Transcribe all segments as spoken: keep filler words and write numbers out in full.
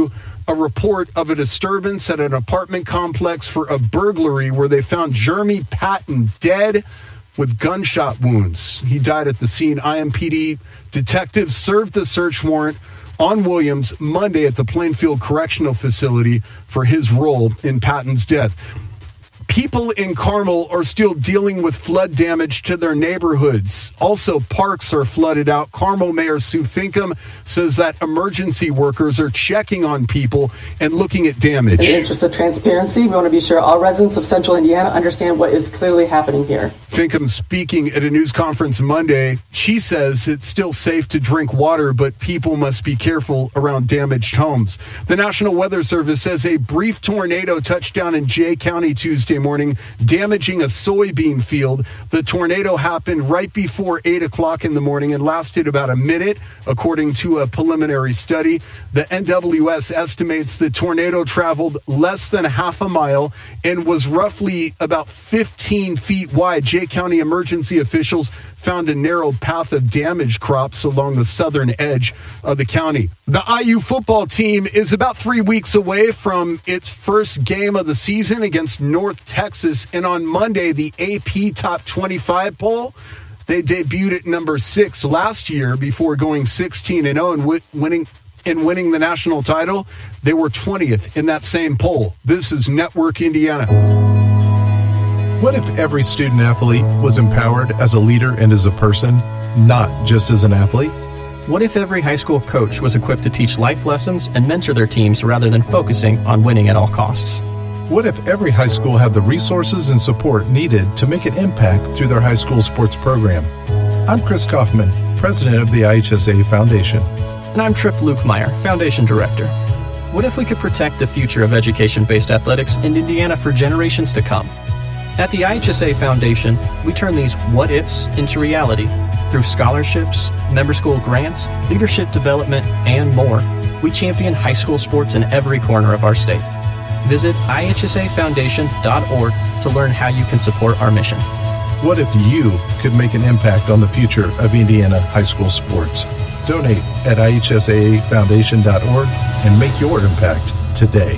a report of a disturbance at an apartment complex for a burglary where they found Jeremy Patton dead with gunshot wounds. He died at the scene. I M P D detectives served the search warrant on Williams Monday at the Plainfield Correctional Facility for his role in Patton's death. People in Carmel are still dealing with flood damage to their neighborhoods. Also, parks are flooded out. Carmel Mayor Sue Finkam says that emergency workers are checking on people and looking at damage. In the interest of transparency, we want to be sure all residents of Central Indiana understand what is clearly happening here. Finkam speaking at a news conference Monday. She says it's still safe to drink water, but people must be careful around damaged homes. The National Weather Service says a brief tornado touched down in Jay County Tuesday morning, damaging a soybean field. The tornado happened right before eight o'clock in the morning and lasted about a minute, according to a preliminary study. The N W S estimates the tornado traveled less than half a mile and was roughly about fifteen feet wide. Jay County emergency officials found a narrow path of damaged crops along the southern edge of the county. The I U football team is about three weeks away from its first game of the season against North Texas. And on Monday, the A P Top twenty-five poll, they debuted at number six last year before going sixteen and oh and w- winning and winning the national title. They were twentieth in that same poll. This is Network Indiana. What if every student athlete was empowered as a leader and as a person, not just as an athlete? What if every high school coach was equipped to teach life lessons and mentor their teams rather than focusing on winning at all costs? What if every high school had the resources and support needed to make an impact through their high school sports program? I'm Chris Kaufman, president of the I H S A Foundation. And I'm Tripp Lukemire, foundation director. What if we could protect the future of education-based athletics in Indiana for generations to come? At the I H S A Foundation, we turn these what-ifs into reality through scholarships, member school grants, leadership development, and more. We champion high school sports in every corner of our state. Visit I H S A foundation dot org to learn how you can support our mission. What if you could make an impact on the future of Indiana high school sports? Donate at I H S A foundation dot org and make your impact today.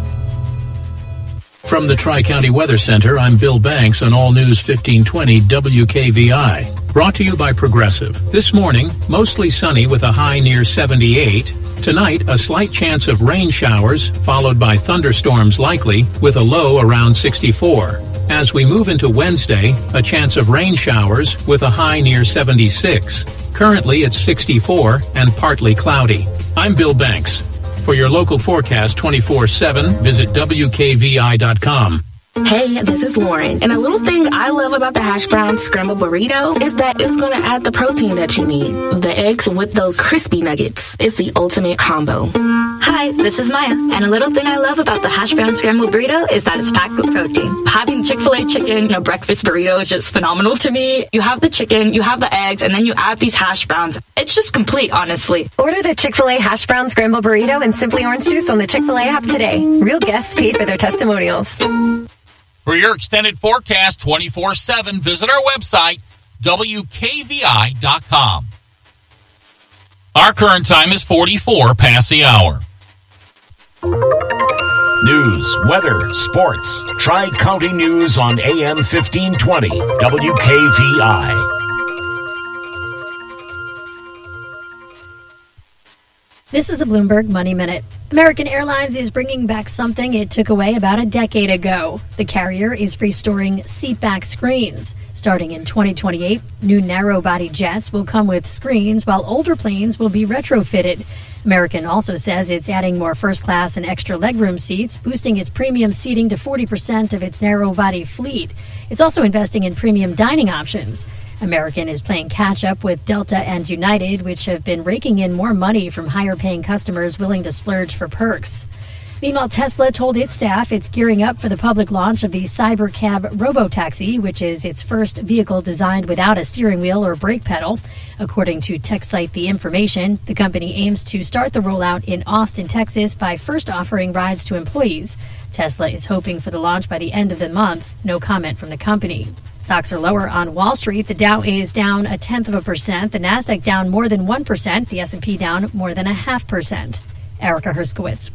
From the Tri-County Weather Center, I'm Bill Banks on All News fifteen twenty W K V I. Brought to you by Progressive. This morning, mostly sunny with a high near seventy-eight. Tonight, a slight chance of rain showers, followed by thunderstorms likely, with a low around sixty-four. As we move into Wednesday, a chance of rain showers with a high near seventy-six. Currently, it's sixty-four and partly cloudy. I'm Bill Banks. For your local forecast twenty-four seven, visit W K V I dot com. Hey, this is Lauren, and a little thing I love about the hash brown scrambled burrito is that it's going to add the protein that you need. The eggs with those crispy nuggets. It's the ultimate combo. Hi, this is Maya, and a little thing I love about the hash brown scrambled burrito is that it's packed with protein. Having Chick-fil-A chicken in a breakfast burrito is just phenomenal to me. You have the chicken, you have the eggs, and then you add these hash browns. It's just complete, honestly. Order the Chick-fil-A hash brown scrambled burrito and Simply Orange Juice on the Chick-fil-A app today. Real guests paid for their testimonials. For your extended forecast twenty-four seven, visit our website, W K V I dot com. Our current time is forty-four past the hour. News, weather, sports. Tri-County News on A M fifteen twenty, W K V I. This is a Bloomberg Money Minute. American Airlines is bringing back something it took away about a decade ago. The carrier is restoring seatback screens. Starting in twenty twenty-eight, new narrow-body jets will come with screens, while older planes will be retrofitted. American also says it's adding more first-class and extra legroom seats, boosting its premium seating to forty percent of its narrow-body fleet. It's also investing in premium dining options. American is playing catch-up with Delta and United, which have been raking in more money from higher-paying customers willing to splurge for perks. Meanwhile, Tesla told its staff it's gearing up for the public launch of the Cybercab Robotaxi, which is its first vehicle designed without a steering wheel or brake pedal. According to tech site The Information, the company aims to start the rollout in Austin, Texas, by first offering rides to employees. Tesla is hoping for the launch by the end of the month. No comment from the company. Stocks are lower on Wall Street. The Dow is down a tenth of a percent. The Nasdaq down more than one percent. The S and P down more than a half percent. Erica Herskowitz.